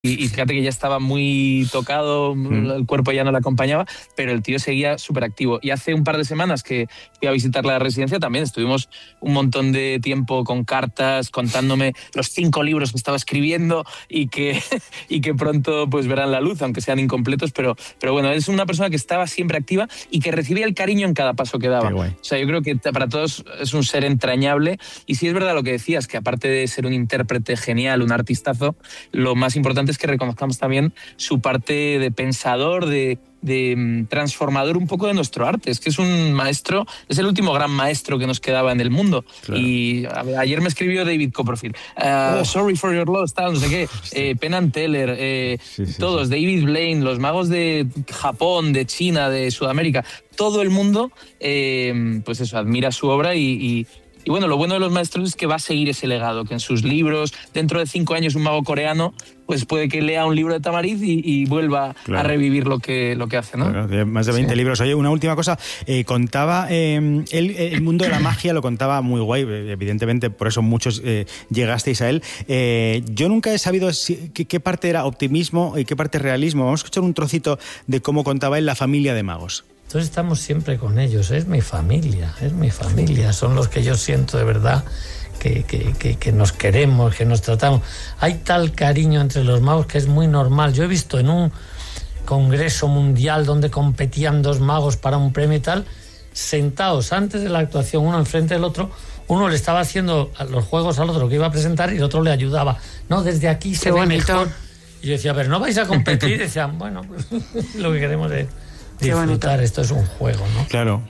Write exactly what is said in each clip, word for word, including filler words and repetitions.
Y, y fíjate que ya estaba muy tocado, mm. el cuerpo ya no le acompañaba, pero el tío seguía súper activo. Y hace un par de semanas que fui a visitar la residencia también estuvimos un montón de tiempo con cartas, contándome los cinco libros que estaba escribiendo y que, y que pronto pues verán la luz, aunque sean incompletos, pero, pero bueno, es una persona que estaba siempre activa y que recibía el cariño en cada paso que daba. O sea, yo creo que para todos es un ser entrañable. Y sí es verdad lo que decías, que aparte de ser un intérprete genial, un artistazo, lo más importante es que reconozcamos también su parte de pensador, de, de transformador un poco de nuestro arte. Es que es un maestro, es el último gran maestro que nos quedaba en el mundo. Claro. Y a ver, ayer me escribió David Copperfield, uh, oh. Sorry for your loss, tal, no sé qué, sí. eh, Penn and Teller, eh, sí, sí, todos, sí. David Blaine, los magos de Japón, de China, de Sudamérica, todo el mundo, eh, pues eso, admira su obra y, y Y bueno, lo bueno de los maestros es que va a seguir ese legado, que en sus libros, dentro de cinco años un mago coreano, pues puede que lea un libro de Tamariz y, y vuelva claro. a revivir lo que, lo que hace, ¿no? Claro, más de veinte sí. libros. Oye, una última cosa, eh, contaba, eh, el, el mundo de la magia lo contaba muy guay, evidentemente, por eso muchos eh, llegasteis a él. Eh, yo nunca he sabido si, qué, qué parte era optimismo y qué parte realismo. Vamos a escuchar un trocito de cómo contaba él la familia de magos. Entonces estamos siempre con ellos, es mi familia, es mi familia, son los que yo siento de verdad que, que, que, que nos queremos, que nos tratamos. Hay tal cariño entre los magos que es muy normal. Yo he visto en un congreso mundial donde competían dos magos para un premio y tal, sentados antes de la actuación, uno enfrente del otro, uno le estaba haciendo los juegos al otro que iba a presentar y el otro le ayudaba. No, desde aquí se ve mejor. Y yo decía, pero no vais a competir, y decían, bueno, pues lo que queremos es disfrutar, esto es un juego, ¿no? Claro.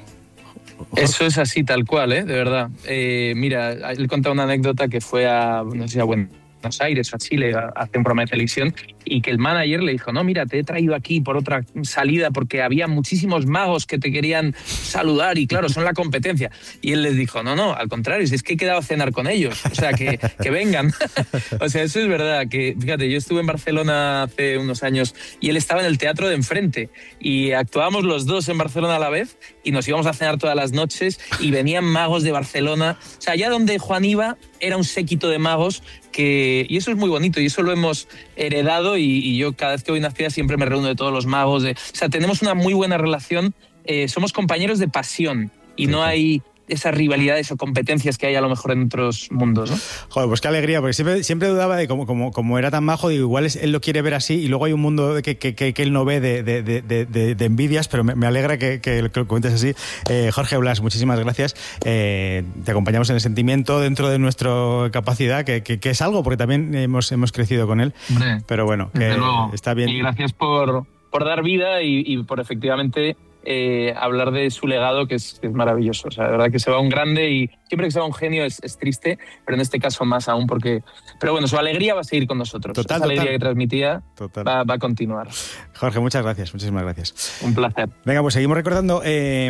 Eso es así, tal cual, ¿eh? De verdad. Eh, mira, él contaba una anécdota que fue a, no sé, a Buenos Aires o a Chile a hacer un programa de televisión y que el manager le dijo, no, mira, te he traído aquí por otra salida porque había muchísimos magos que te querían saludar y claro, son la competencia. Y él les dijo, no, no, al contrario, si es que he quedado a cenar con ellos, o sea, que, que vengan. O sea, eso es verdad, que fíjate, yo estuve en Barcelona hace unos años y él estaba en el teatro de enfrente y actuábamos los dos en Barcelona a la vez y nos íbamos a cenar todas las noches y venían magos de Barcelona. O sea, allá donde Juan iba era un séquito de magos que, y eso es muy bonito y eso lo hemos heredado y, y yo cada vez que voy a una fiesta siempre me reúno de todos los magos. De, o sea, tenemos una muy buena relación, eh, somos compañeros de pasión y no hay esas rivalidades o competencias que hay a lo mejor en otros mundos, ¿no? Joder, pues qué alegría, porque siempre, siempre dudaba de cómo, cómo, cómo era tan majo, digo, igual es, él lo quiere ver así y luego hay un mundo que, que, que, que él no ve de, de, de, de, de envidias, pero me, me alegra que, que lo comentes así. Eh, Jorge Blas, muchísimas gracias. Eh, te acompañamos en el sentimiento dentro de nuestra capacidad, que, que, que es algo, porque también hemos, hemos crecido con él. Hombre, pero bueno, que está bien. Y gracias por, por dar vida y, y por efectivamente Eh, hablar de su legado, que es, que es maravilloso. O sea, de verdad que se va un grande y siempre que se va un genio es, es triste, pero en este caso más aún porque... Pero bueno, su alegría va a seguir con nosotros. Total, Esa alegría total. que transmitía va, va a continuar. Jorge, muchas gracias, muchísimas gracias. Un placer. Venga, pues seguimos recordando eh,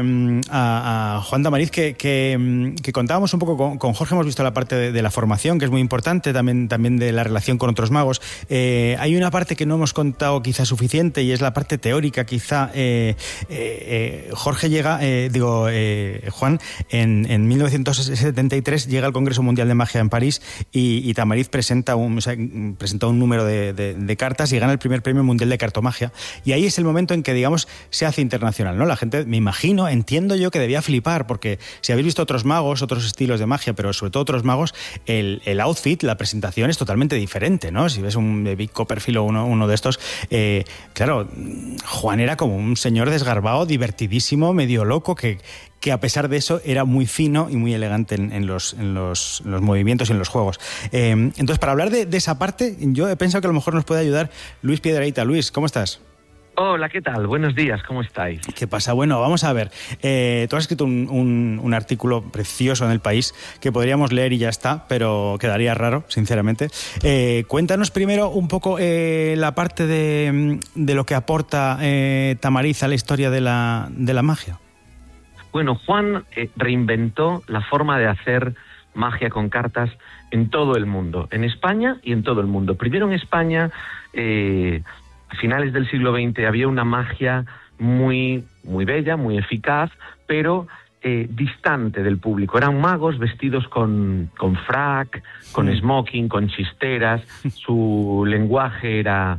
a, a Juan Tamariz, que, que, que contábamos un poco con, con Jorge, hemos visto la parte de, de la formación, que es muy importante, también, también de la relación con otros magos. Eh, hay una parte que no hemos contado quizá suficiente y es la parte teórica, quizá... Eh, eh, Eh, Jorge llega, eh, digo, eh, Juan, en, en mil novecientos setenta y tres llega al Congreso Mundial de Magia en París y, y Tamariz presenta un, o sea, presenta un número de, de, de cartas y gana el primer premio mundial de cartomagia. Y ahí es el momento en que, digamos, se hace internacional, ¿no? La gente, me imagino, entiendo yo que debía flipar, porque si habéis visto otros magos, otros estilos de magia, pero sobre todo otros magos, el, el outfit, la presentación es totalmente diferente, ¿no? Si ves un David Copperfield o uno, uno de estos, eh, claro, Juan era como un señor desgarbado, divertidísimo, medio loco, que, que a pesar de eso era muy fino y muy elegante en, en, los, en, los, en los movimientos y en los juegos. Eh, entonces, para hablar de, de esa parte, yo he pensado que a lo mejor nos puede ayudar Luis Piedrahita. Luis, ¿cómo estás? Hola, ¿qué tal? Buenos días, ¿cómo estáis? ¿Qué pasa? Bueno, vamos a ver. Eh, tú has escrito un, un, un artículo precioso en El País que podríamos leer y ya está, pero quedaría raro, sinceramente. Eh, cuéntanos primero un poco eh, la parte de, de lo que aporta eh, Tamariz a la historia de la, de la magia. Bueno, Juan eh, reinventó la forma de hacer magia con cartas en todo el mundo, en España y en todo el mundo. Primero en España... Eh, A finales del siglo veinte había una magia muy, muy bella, muy eficaz, pero eh, distante del público. Eran magos vestidos con, con frac, con smoking, con chisteras. Su lenguaje era